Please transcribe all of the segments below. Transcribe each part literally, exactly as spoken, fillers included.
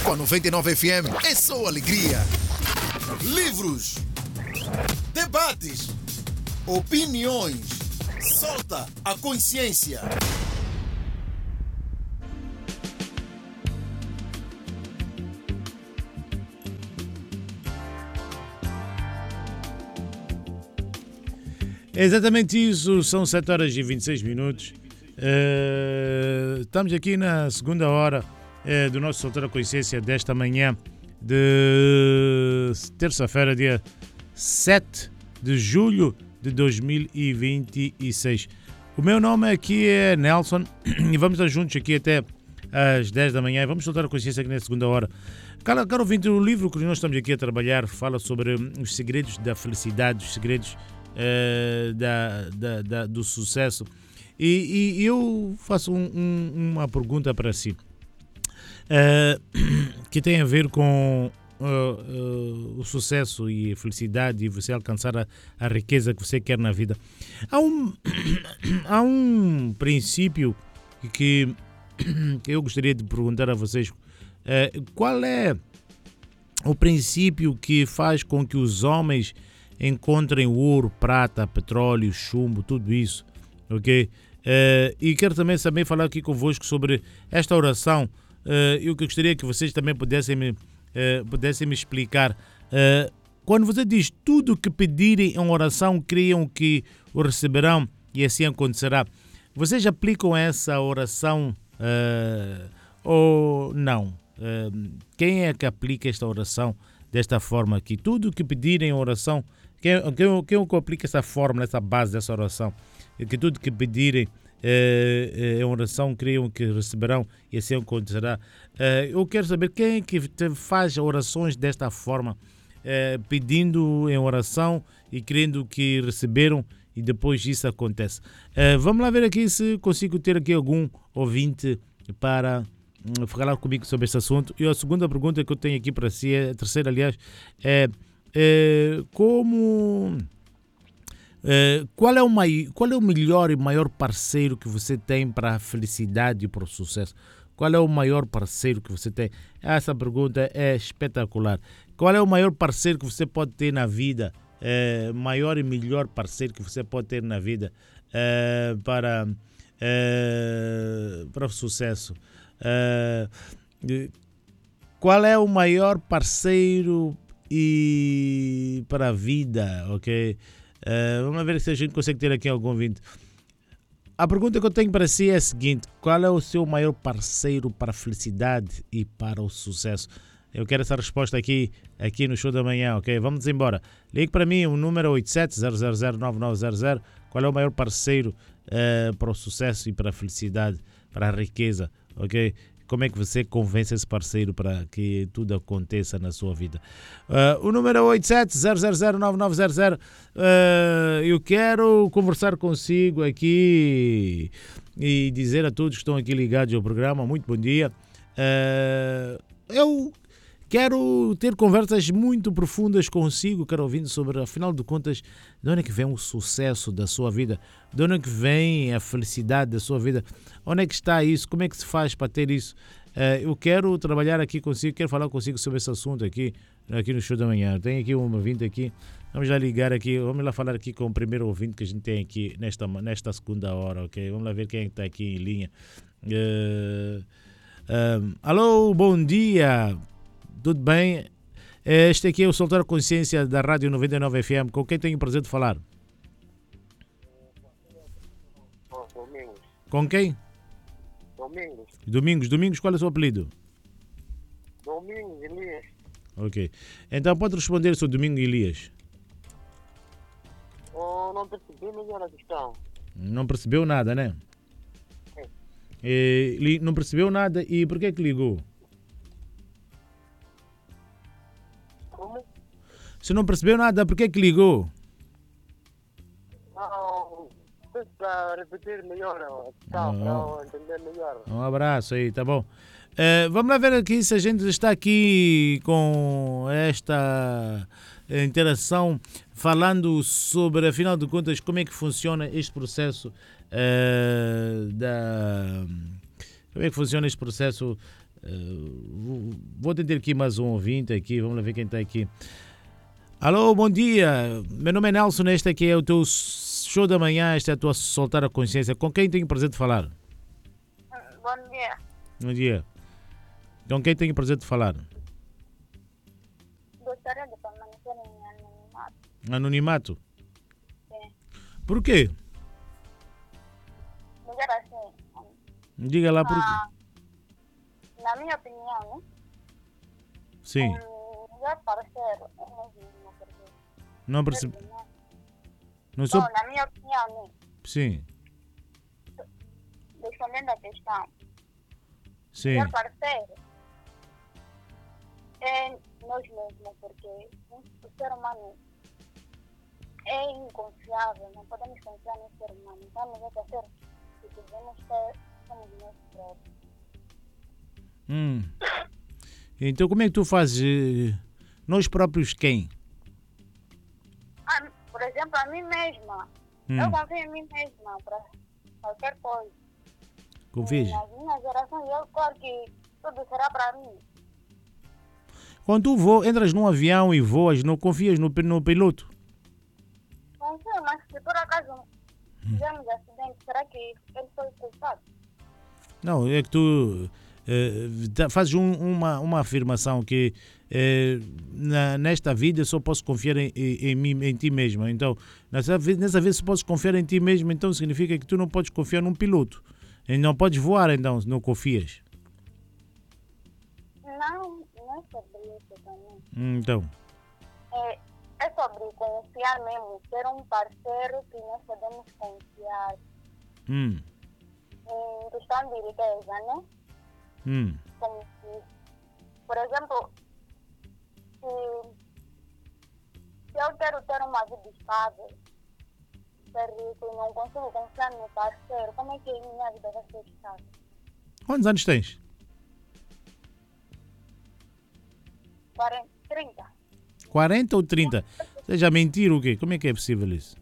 Com a noventa e nove F M é só alegria. Livros, debates, opiniões. Solta a consciência. É exatamente isso, são sete horas e vinte e seis minutos. Uh, estamos aqui na segunda hora uh, do nosso Soltar a Consciência desta manhã de terça-feira, dia sete de julho de dois mil e vinte e seis. O meu nome aqui é Nelson e vamos estar juntos aqui até às dez da manhã. Vamos soltar a consciência aqui na segunda hora. Caro, caro ouvinte, o livro que nós estamos aqui a trabalhar fala sobre os segredos da felicidade, os segredos Uh, da, da, da, do sucesso, e, e eu faço um, um, uma pergunta para si uh, que tem a ver com uh, uh, o sucesso e a felicidade e você alcançar a, a riqueza que você quer na vida. Há um, há um princípio que, que eu gostaria de perguntar a vocês. Uh, qual é o princípio que faz com que os homens encontrem ouro, prata, petróleo, chumbo, tudo isso, ok? Uh, e quero também, também falar aqui convosco sobre esta oração. Uh, eu gostaria que vocês também pudessem me, uh, pudessem me explicar. Uh, quando você diz tudo que pedirem em oração, creiam que o receberão e assim acontecerá. Vocês aplicam essa oração uh, ou não? Uh, quem é que aplica esta oração desta forma aqui? Tudo que pedirem em oração, Quem, quem, quem que aplica essa fórmula, essa base dessa oração? Que tudo que pedirem eh, em oração, creiam que receberão e assim acontecerá. Eh, eu quero saber quem é que faz orações desta forma, eh, pedindo em oração e crendo que receberam e depois isso acontece. Eh, vamos lá ver aqui se consigo ter aqui algum ouvinte para hum, falar comigo sobre este assunto. E a segunda pergunta que eu tenho aqui para si, a terceira aliás, é É, como é, qual, é o mai, qual é o melhor e maior parceiro que você tem para a felicidade e para o sucesso? Qual é o maior parceiro que você tem? Essa pergunta é espetacular. Qual é o maior parceiro que você pode ter na vida? É, maior e melhor parceiro que você pode ter na vida é, para, é, para o sucesso? É, qual é o maior parceiro e para a vida, ok? Uh, vamos ver se a gente consegue ter aqui algum vídeo. A pergunta que eu tenho para si é a seguinte: qual é o seu maior parceiro para a felicidade e para o sucesso? Eu quero essa resposta aqui, aqui no show da manhã, ok? Vamos embora. Ligue para mim, o número é oito sete zero zero zero nove nove zero zero. Qual é o maior parceiro uh, para o sucesso e para a felicidade, para a riqueza, ok? Como é que você convence esse parceiro para que tudo aconteça na sua vida? Uh, o número é oito sete zero zero zero nove nove zero zero. Uh, eu quero conversar consigo aqui e dizer a todos que estão aqui ligados ao programa, muito bom dia. Uh, eu quero ter conversas muito profundas consigo, quero ouvir sobre, afinal de contas, de onde é que vem o sucesso da sua vida? De onde é que vem a felicidade da sua vida? Onde é que está isso? Como é que se faz para ter isso? Uh, eu quero trabalhar aqui consigo, quero falar consigo sobre esse assunto aqui, aqui no show da manhã. Tem aqui um ouvinte aqui, vamos lá ligar aqui, vamos lá falar aqui com o primeiro ouvinte que a gente tem aqui nesta, nesta segunda hora, ok? Vamos lá ver quem está aqui em linha. Uh, uh, alô, bom dia, tudo bem? Este aqui é o Soltar a Consciência da Rádio noventa e nove F M, com quem tenho o prazer de falar? Domingos. Com quem? Domingos. Domingos. Domingos, qual é o seu apelido? Domingos Elias. Ok. Então pode responder, seu Domingo Elias. Oh, não percebi melhor a questão. Não percebeu nada, né? Sim. E, li- não percebeu nada e por que é que ligou? Como? Se não percebeu nada, por que é que ligou? Não, para repetir melhor a questão, Não. para eu entender melhor. Um abraço aí, tá bom. Eh, vamos lá ver aqui se a gente está aqui com esta interação falando sobre, afinal de contas, como é que funciona este processo eh, da... Como é que funciona este processo Uh, vou atender aqui mais um ouvinte aqui, vamos lá ver quem está aqui. Alô, bom dia, meu nome é Nelson, este aqui é o teu show da manhã, esta é a tua Soltar a Consciência. Com quem tenho o prazer de falar? Bom dia. Bom dia. Com quem tenho o prazer de falar? Gostaria de permanecer em anonimato. Anonimato? Sim. Por quê? Dizer assim, Diga lá por quê. ah, na minha opinião, né? Sim, Um melhor parceiro é mesmo porque não percebi. né? Não sou... Bom, na minha opinião, né? Sim, Respondendo a questão, sim. melhor parceiro é nós mesmos, porque o ser humano é inconfiável, não podemos confiar no ser humano. Então, melhor parceiro que devemos ter somos nós próprios. Hum. Então como é que tu fazes? eh, Nós próprios quem? Ah, por exemplo, a mim mesma. Hum. Eu confio em mim mesma para qualquer coisa. Confias? Nas minhas gerações, eu claro que tudo será para mim. Quando tu voa, entras num avião e voas, não confias no, pi- no piloto? Confio, mas se por acaso tivermos acidente, será que ele foi o culpado? Não, é que tu eh, tá- fazes um- uma, uma afirmação que eh, na- nesta vida só posso confiar em, em, em mim, em ti mesmo. Então, nessa, ve- nessa vez só podes confiar em ti mesmo, então significa que tu não podes confiar num piloto. E não podes voar, então, se não confias. Não, não é sobre isso também. Hum, Então, É, é sobre confiar mesmo, ter um parceiro que nós podemos confiar. hum, Em questão de riqueza, né? hum, Como se, por exemplo, se, se eu quero ter uma vida estável, ser rico e não consigo confiar no meu parceiro, como é que a minha vida vai ser estável? quantos anos tens? quarenta, trinta. quarenta ou trinta? Seja mentira o quê? Como é que é possível isso?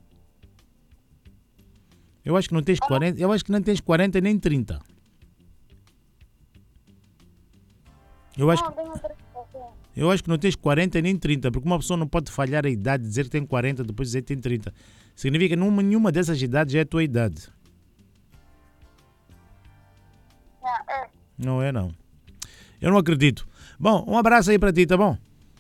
Eu acho que não tens quarenta, eu acho que não tens quarenta nem trinta. Eu acho, Não, tenho trinta, sim. eu acho que não tens quarenta nem trinta, porque uma pessoa não pode falhar a idade, dizer que tem quarenta, depois dizer que tem trinta. Significa que numa, nenhuma dessas idades é a tua idade. Não, é. Não é, não. Eu não acredito. Bom, um abraço aí para ti, tá bom?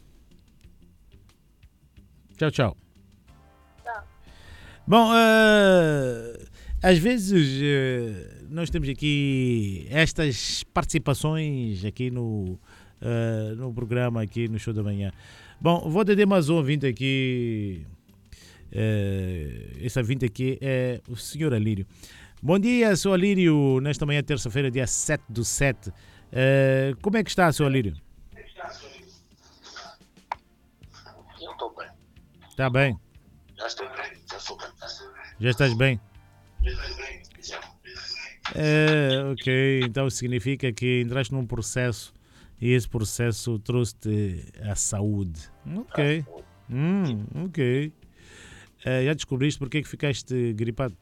Tchau, tchau. Tá. Bom, eh, às vezes eh, nós temos aqui estas participações aqui no, eh, no programa, aqui no Show da Manhã. Bom, vou atender mais um ouvinte aqui. Eh, esse ouvinte aqui é o senhor Alírio. Bom dia, senhor Alírio. Nesta manhã, terça-feira, dia sete do sete. Eh, como é que está, senhor Alírio? Eu estou bem. Está bem? Já estou bem. Já estou bem. Já estás bem? Já. É, ok, então significa que entraste num processo e esse processo trouxe-te a saúde. Ok, hum, ok. É, já descobriste porque é que ficaste gripado?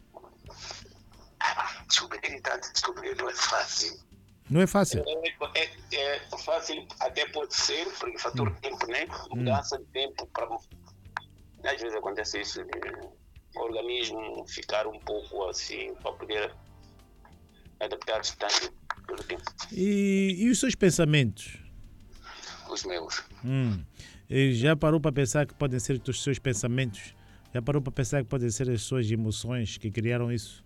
Descobrir tanto, descobrir não é fácil. Não é fácil. É, é, é fácil, até pode ser, porque fator Hum. tempo, né? Mudança de tempo. Pra, às vezes acontece isso, de o organismo ficar um pouco assim, para poder adaptar-se tanto pelo tempo. E, e os seus pensamentos? Os meus. Hum, e já parou para pensar que podem ser os seus pensamentos? Já parou para pensar que podem ser as suas emoções que criaram isso?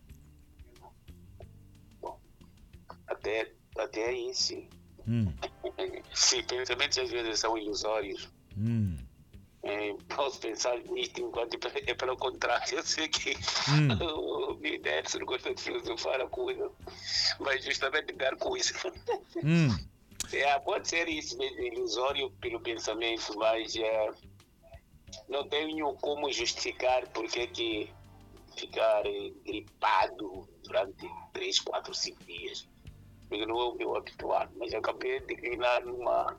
Até, até aí, sim. Hum, Sim, pensamentos às vezes são ilusórios. hum, É, posso pensar nisto enquanto é pelo contrário. Eu sei que Hum. o Minerso não gosta de filosofar a coisa, mas justamente dar com isso. hum, É, pode ser isso mesmo, ilusório pelo pensamento, mas é, não tenho como justificar porque é que ficar eh, gripado durante três, quatro, cinco dias. Porque não é o meu habitual, mas eu acabei de declinar numa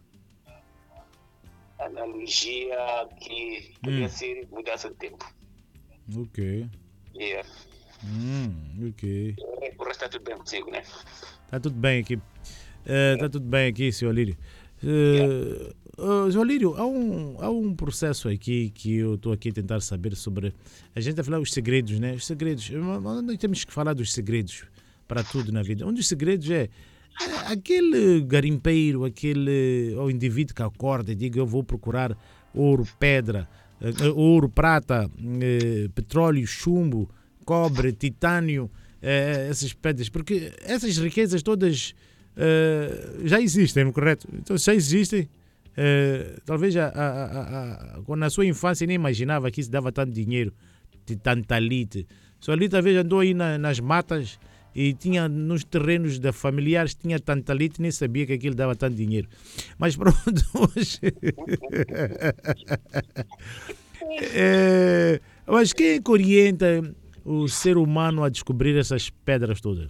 analogia que poderia Hum. ser mudança de tempo. ok. Yeah. Hum, ok. O resto está tudo bem consigo, né? Está tudo bem aqui. Está uh, tudo bem aqui, senhor Lírio. Uh, uh, senhor Lírio, há um, há um processo aqui que eu estou aqui a tentar saber sobre. A gente está a falar os segredos, né? Os segredos. Nós temos que falar dos segredos para tudo na vida. Um dos segredos é, é aquele garimpeiro, aquele o indivíduo que acorda e diga: eu vou procurar ouro, pedra, uh, ouro, prata, uh, petróleo, chumbo, cobre, titânio, uh, essas pedras, porque essas riquezas todas uh, já existem, correto? Então, já existem. Uh, talvez a, a, a, a, quando na sua infância nem imaginava que isso dava tanto dinheiro, de tantalite. Só ali talvez andou aí na, nas matas e tinha nos terrenos da familiares, tinha tantalite, nem sabia que aquilo dava tanto dinheiro. Mas pronto, hoje. é, mas quem é que orienta o ser humano a descobrir essas pedras todas?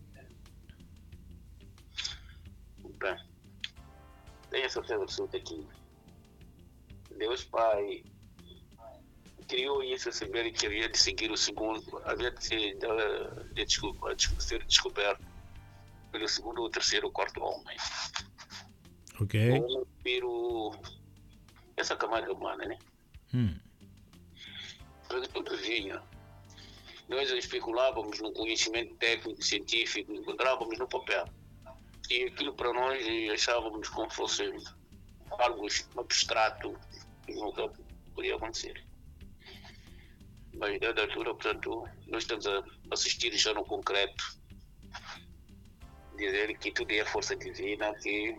Bem, tenho essa certeza absoluta aqui. Deus Pai criou isso a saber que havia de seguir o segundo, havia de ser, de, de, desculpa, de ser descoberto pelo segundo, o terceiro, o quarto homem. Ok. Ou pelo essa camada humana, né? Hum. Porque tudo vinha. Nós especulávamos no conhecimento técnico, científico, encontrávamos no papel. E aquilo para nós achávamos como fosse algo abstrato que nunca podia acontecer. Mas, dada altura, portanto, nós estamos a assistir já no concreto, dizer que tudo é força divina, que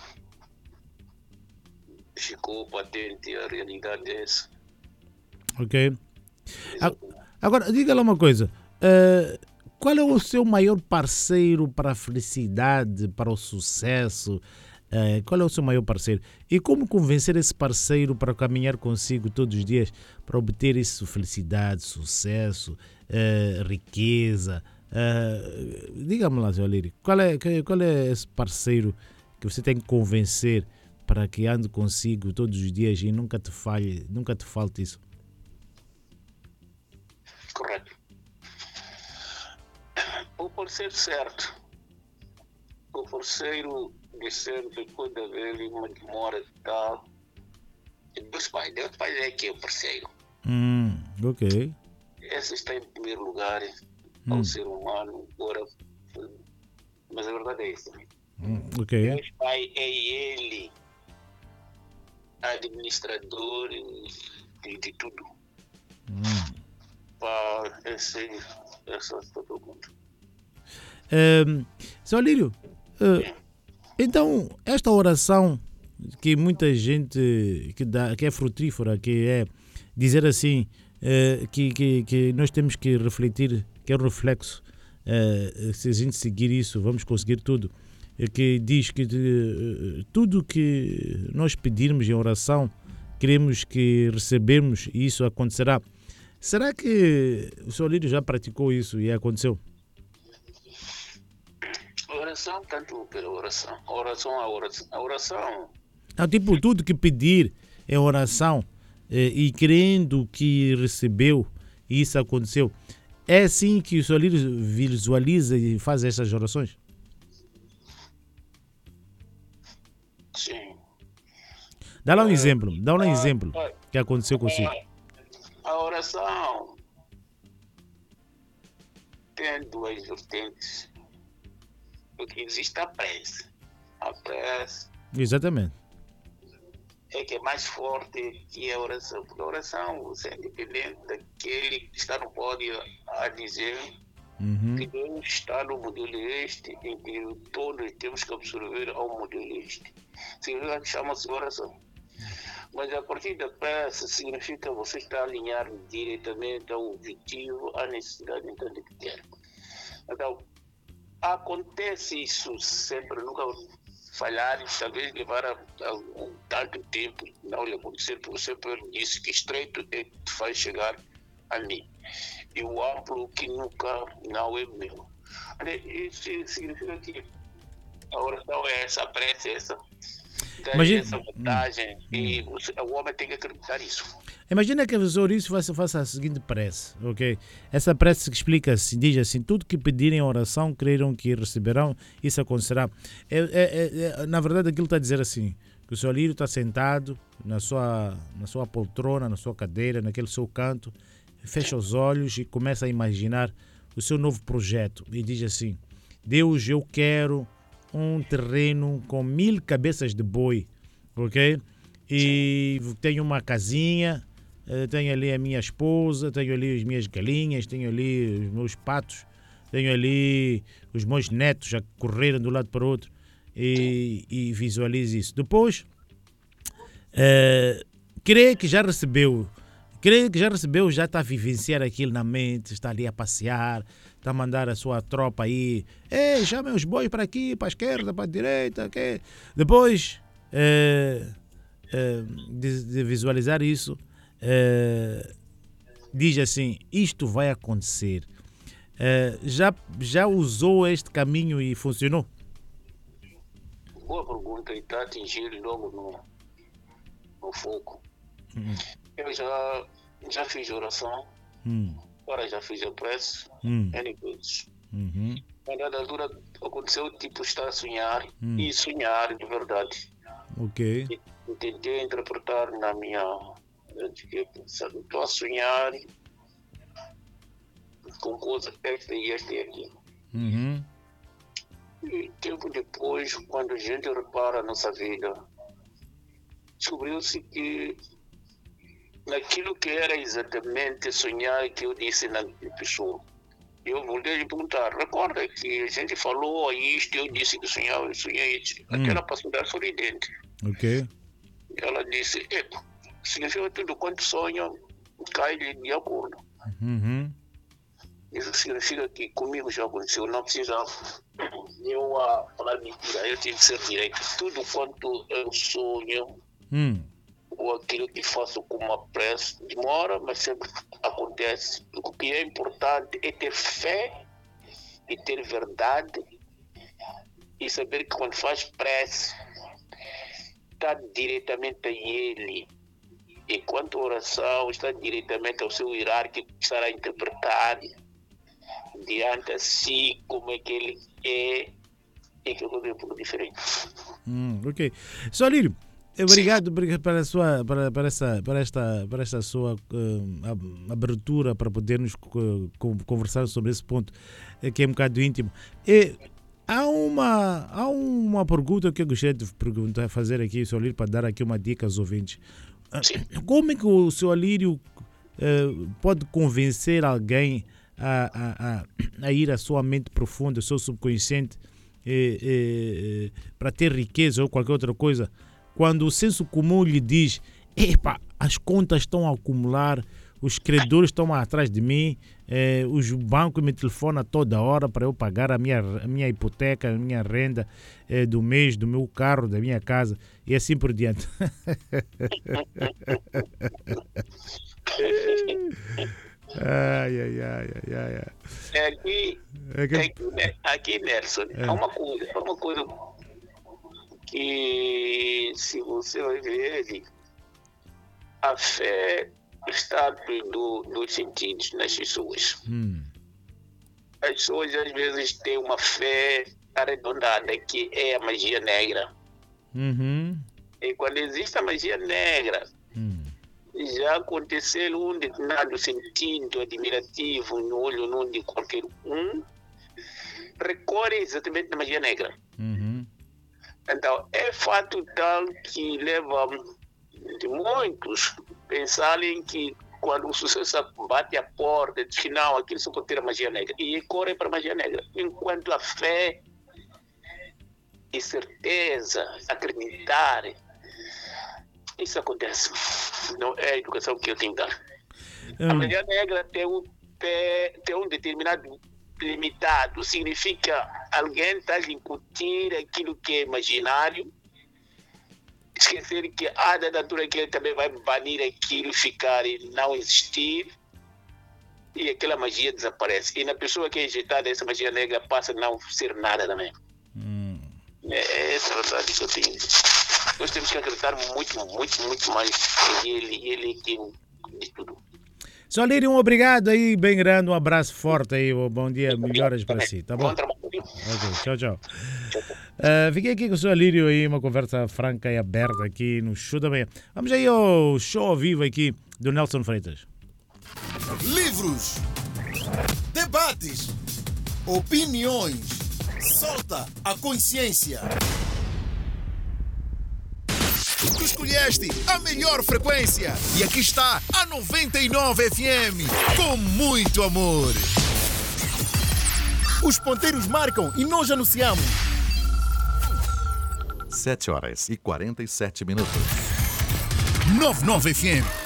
ficou patente a realidade dessa. Ok. Agora, diga lá uma coisa. Uh, qual é o seu maior parceiro para a felicidade, para o sucesso? Uh, qual é o seu maior parceiro? E como convencer esse parceiro para caminhar consigo todos os dias para obter isso, felicidade, sucesso, uh, riqueza? Uh, Diga-me lá, senhor Lírio, qual é, qual é esse parceiro que você tem que convencer para que ande consigo todos os dias e nunca te falhe, nunca te falte isso? Correto. O parceiro certo. O parceiro de sempre, quando haver uma demora tal. Deus Pai, Deus Pai é que é o parceiro. Hum, ok. Esse está em primeiro lugar hum. ao ser humano, agora, mas a verdade é isso. Hum, ok. Deus Pai é ele, administrador de, de tudo. Hum. Para esse, esse todo mundo. Um, senhor Lírio, uh, então esta oração que muita gente que, dá, que é frutífera, que é dizer assim, uh, que, que, que nós temos que refletir, que é um reflexo, uh, se a gente seguir isso vamos conseguir tudo, uh, que diz que uh, tudo que nós pedirmos em oração queremos que recebemos e isso acontecerá. Será que o senhor Lírio já praticou isso e aconteceu? Oração, tanto pela oração. A oração, a oração. A oração. Ah, tipo, tudo que pedir é oração eh, e crendo que recebeu e isso aconteceu. É assim que o senhor Lírio visualiza e faz essas orações? Sim. Dá lá um exemplo, dá lá um exemplo que aconteceu consigo. A oração tem duas vertentes. Porque existe a prece. A prece. Exatamente. É que é mais forte que a oração. Porque a oração, você é independente daquele que está no pódio a dizer uhum. que Deus está no modelo este, em que todos temos que absorver ao modelo este. Significa que chama-se oração. Mas a partir da prece significa você estar alinhado diretamente ao objetivo, à necessidade então de que quer. Então, acontece isso sempre, nunca falhar e talvez levar a, a um tanto tempo não lhe acontecer, porque você disse que estreito é que te faz chegar a mim. E o amplo que nunca não é meu. Isso significa que a oração é essa, a prece é essa. tem Imagina- essa vantagem e o, o homem tem que acreditar nisso. Imagina que a Ouriço faça, faça a seguinte prece, ok? Essa prece que explica assim, diz assim, tudo que pedirem em oração, creram que receberão, isso acontecerá. É, é, é, é, na verdade, aquilo está a dizer assim, que o seu lírio está sentado na sua, na sua poltrona, na sua cadeira, naquele seu canto, fecha os olhos e começa a imaginar o seu novo projeto. E diz assim, Deus, eu quero um terreno com mil cabeças de boi, ok? E tenho uma casinha, eh, tenho ali a minha esposa, tenho ali as minhas galinhas, tenho ali os meus patos, tenho ali os meus netos a correrem de um lado para o outro e, e visualize isso. Depois, eh, creio que já recebeu, creio que já recebeu, já está a vivenciar aquilo na mente, está ali a passear, está a mandar a sua tropa aí, ei, chamem os bois para aqui, para a esquerda, para a direita, ok? Depois, eh, eh, de, de visualizar isso, eh, diz assim, isto vai acontecer. Eh, já, já usou este caminho e funcionou? Boa pergunta e está a atingir logo no, no foco. Hum, Eu já, já fiz oração, hum, agora já fiz a prece, hum, N coisas. uhum, Na dada altura aconteceu tipo estar a sonhar Hum. e sonhar de verdade. ok. E, e tentei interpretar na minha. Eu fiquei pensando, estou a sonhar com coisas esta e esta e aquilo. Uhum, E tempo depois, quando a gente repara a nossa vida, descobriu-se que naquilo que era exatamente sonhar que eu disse na pessoa. Eu voltei lhe perguntar, recorda que a gente falou isto, eu disse que sonhava, eu sonhei isso. Hum. Aquela passou a dar sorridente. ok. Ela disse, epa, significa tudo quanto sonho, cai de, de acordo. Uhum, Isso significa que comigo já aconteceu, não precisa eu a falar mentira, eu tenho que ser direito. Tudo quanto eu sonho, hum, ou aquilo que faço com uma prece, demora, mas sempre acontece. O que é importante é ter fé e ter verdade e saber que quando faz prece, está diretamente a ele. Enquanto a oração está diretamente ao seu hierárquico que estará a interpretar diante a si como é que ele é e que é um pouco diferente. hum, ok. Só Lírio, obrigado obrigado para, a sua, para, para, essa, para, esta, para esta sua uh, ab- abertura para podermos uh, con- conversar sobre esse ponto uh, que é um bocado íntimo. E, há, uma, há uma pergunta que eu gostaria de perguntar, fazer aqui, Sr. Lírio, para dar aqui uma dica aos ouvintes. Uh, como é que o senhor Lírio uh, pode convencer alguém a, a, a, a ir à sua mente profunda, ao seu subconsciente, eh, eh, eh, para ter riqueza ou qualquer outra coisa, quando o senso comum lhe diz, epa, as contas estão a acumular, os credores estão atrás de mim, eh, os bancos me telefonam toda hora para eu pagar a minha, a minha hipoteca, a minha renda eh, do mês, do meu carro, da minha casa e assim por diante. Ai, ai, ai, ai, ai, ai. É aqui, É que- é aqui, né? Aqui, Nelson, É. há uma coisa, há uma coisa que se você vai ver, a fé está do, dos sentidos nas pessoas. Hum, As pessoas às vezes têm uma fé arredondada que é a magia negra. uhum, E quando existe a magia negra, hum, já aconteceu um determinado sentido admirativo no olho num de qualquer um, recorre exatamente na magia negra. uhum, Então, é fato tal que leva de muitos pensarem que quando o sucesso bate a porta, de final, aquilo só pode ter a magia negra. E corre para a magia negra. Enquanto a fé e certeza, acreditar, isso acontece. Não é a educação que eu tenho que dar. A hum, magia negra tem um, tem, tem um determinado limitado. Significa alguém está a incutir aquilo que é imaginário, esquecer que a dada altura que ele também vai banir aquilo, ficar e não existir, e aquela magia desaparece. E na pessoa que é injetada essa magia negra passa a não ser nada também. hum. É essa a verdade que eu tenho. Nós temos que acreditar muito, muito, muito mais em ele. E ele é quem diz tudo. Só Lírio, um obrigado aí, bem grande, um abraço forte aí, bom dia, melhoras para si, tá bom? Bom trabalho. Ok, tchau, tchau. Uh, fiquei aqui com o senhor Lírio aí, uma conversa franca e aberta aqui no Show da Manhã. Vamos aí ao show ao vivo aqui do Nelson Freitas. Livros, debates, opiniões, solta a consciência. Tu escolheste a melhor frequência e aqui está a noventa e nove F M, com muito amor. Os ponteiros marcam e nós anunciamos. sete horas e quarenta e sete minutos. noventa e nove F M.